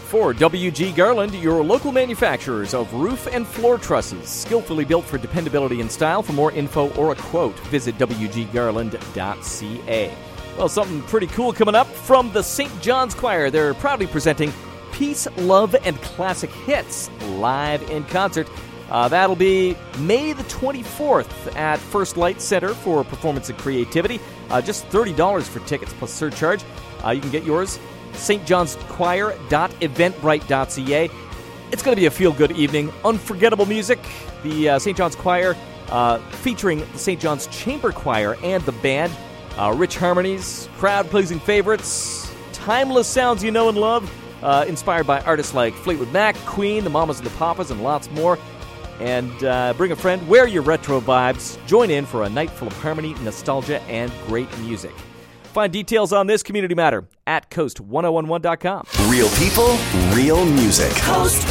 For WG Garland, your local manufacturers of roof and floor trusses, skillfully built for dependability and style. For more info or a quote, visit wggarland.ca. Well, something pretty cool coming up from the St. John's Choir. They're proudly presenting Peace, Love, and Classic Hits live in concert. That'll be May the 24th at First Light Center for Performance and Creativity. Just $30 for tickets plus surcharge. You can get yours, stjohnschoir.eventbrite.ca. It's going to be a feel-good evening. Unforgettable music. The St. John's Choir featuring the St. John's Chamber Choir and the band. Rich harmonies, crowd-pleasing favorites, timeless sounds you know and love, inspired by artists like Fleetwood Mac, Queen, the Mamas and the Papas, and lots more. And bring a friend, wear your retro vibes, join in for a night full of harmony, nostalgia, and great music. Find details on this community matter at coast1011.com. Real people, real music. Coast